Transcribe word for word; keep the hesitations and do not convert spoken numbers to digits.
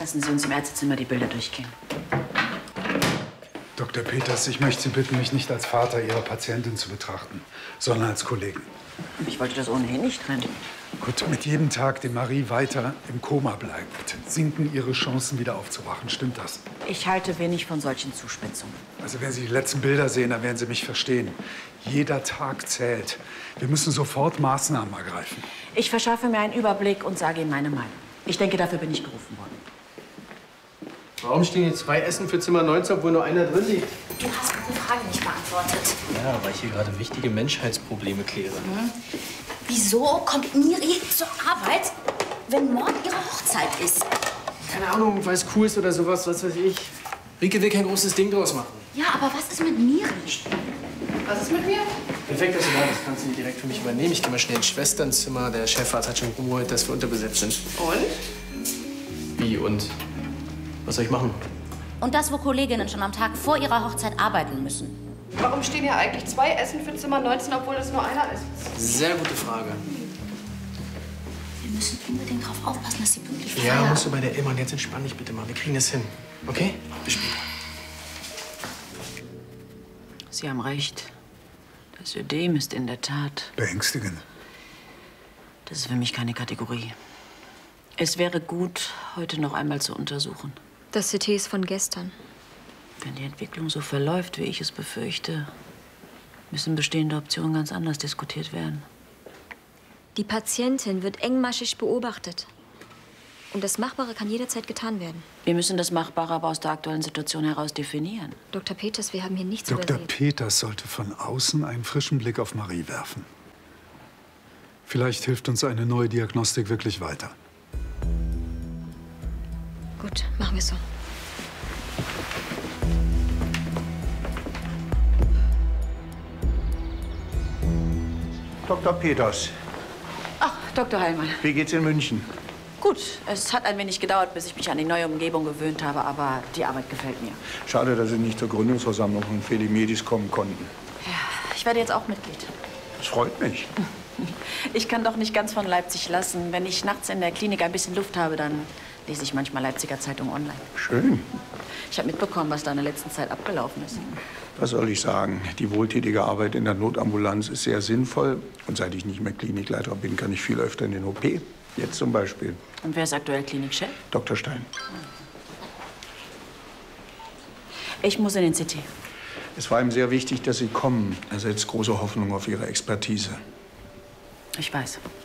Lassen Sie uns im Ärztezimmer die Bilder durchgehen. Doktor Peters, ich möchte Sie bitten, mich nicht als Vater Ihrer Patientin zu betrachten, sondern als Kollegen. Ich wollte das ohnehin nicht trennen. Gut, mit jedem Tag, den Marie weiter im Koma bleibt, sinken ihre Chancen, wieder aufzuwachen. Stimmt das? Ich halte wenig von solchen Zuspitzungen. Also wenn Sie die letzten Bilder sehen, dann werden Sie mich verstehen. Jeder Tag zählt. Wir müssen sofort Maßnahmen ergreifen. Ich verschaffe mir einen Überblick und sage Ihnen meine Meinung. Ich denke, dafür bin ich gerufen worden. Warum stehen hier zwei Essen für Zimmer neunzehn, obwohl nur einer drin liegt? Du hast meine Frage nicht beantwortet. Ja, weil ich hier gerade wichtige Menschheitsprobleme kläre. Mhm. Wieso kommt Miri zur Arbeit, wenn morgen ihre Hochzeit ist? Keine Ahnung, weil es cool ist oder sowas, was weiß ich. Rike will kein großes Ding draus machen. Ja, aber was ist mit Miri? Was ist mit mir? Perfekt, dass du da bist. Das kannst du direkt für mich übernehmen. Ich gehe mal schnell ins Schwesternzimmer. Der Chefarzt hat schon rumgeholt, dass wir unterbesetzt sind. Und? Wie und? Was soll ich machen? Und das, wo Kolleginnen schon am Tag vor ihrer Hochzeit arbeiten müssen. Warum stehen hier eigentlich zwei Essen für Zimmer neunzehn, obwohl es nur einer ist? Sehr gute Frage. Wir müssen unbedingt darauf aufpassen, dass sie pünktlich Ja, feiern. musst du bei der Emma. Und jetzt entspann dich bitte mal. Wir kriegen das hin. Okay? Bis später. Sie haben recht. Das Ödem ist in der Tat... Beängstigend. Das ist für mich keine Kategorie. Es wäre gut, heute noch einmal zu untersuchen. Das C T ist von gestern. Wenn die Entwicklung so verläuft, wie ich es befürchte, müssen bestehende Optionen ganz anders diskutiert werden. Die Patientin wird engmaschig beobachtet. Und das Machbare kann jederzeit getan werden. Wir müssen das Machbare aber aus der aktuellen Situation heraus definieren. Doktor Peters, wir haben hier nichts Doktor übersehen. Peters sollte von außen einen frischen Blick auf Marie werfen. Vielleicht hilft uns eine neue Diagnostik wirklich weiter. Gut, machen wir so. Doktor Peters, Ach, Doktor Heilmann. wie geht's in München? Gut, es hat ein wenig gedauert, bis ich mich an die neue Umgebung gewöhnt habe, aber die Arbeit gefällt mir. Schade, dass Sie nicht zur Gründungsversammlung von Felimedis kommen konnten. Ja, ich werde jetzt auch Mitglied. Das freut mich. Ich kann doch nicht ganz von Leipzig lassen. Wenn ich nachts in der Klinik ein bisschen Luft habe, dann lese ich manchmal Leipziger Zeitung online. Schön. Ich habe mitbekommen, was da in der letzten Zeit abgelaufen ist. Was soll ich sagen? Die wohltätige Arbeit in der Notambulanz ist sehr sinnvoll. Und seit ich nicht mehr Klinikleiter bin, kann ich viel öfter in den O P. Jetzt zum Beispiel. Und wer ist aktuell Klinikchef? Doktor Stein. Ich muss in den C T. Es war ihm sehr wichtig, dass Sie kommen. Er setzt große Hoffnung auf Ihre Expertise. Ich weiß.